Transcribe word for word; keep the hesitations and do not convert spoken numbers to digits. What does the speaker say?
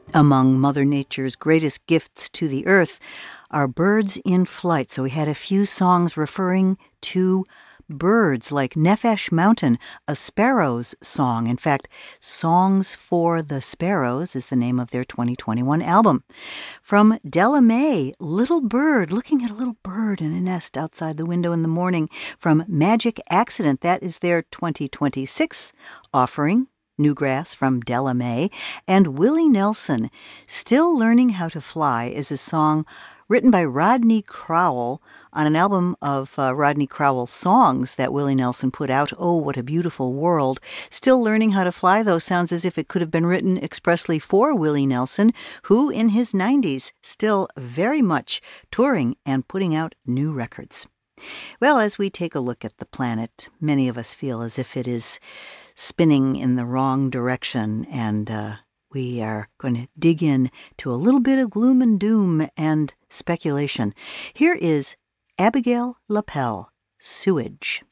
Among Mother Nature's greatest gifts to the earth are birds in flight. So we had a few songs referring to birds, like Nefesh Mountain, a sparrow's song. In fact, Songs for the Sparrows is the name of their twenty twenty-one album. From Della Mae, Little Bird, looking at a little bird in a nest outside the window in the morning. From Magic Accident, that is their twenty twenty-six offering. Newgrass from Della Mae. And Willie Nelson, Still Learning How to Fly, is a song written by Rodney Crowell on an album of uh, Rodney Crowell songs that Willie Nelson put out. Oh, what a beautiful world. Still Learning How to Fly, though, sounds as if it could have been written expressly for Willie Nelson, who in his nineties still very much touring and putting out new records. Well, as we take a look at the planet, many of us feel as if it is spinning in the wrong direction, and uh, we are going to dig in to a little bit of gloom and doom and speculation. Here is Abigail Lapel, Sewage.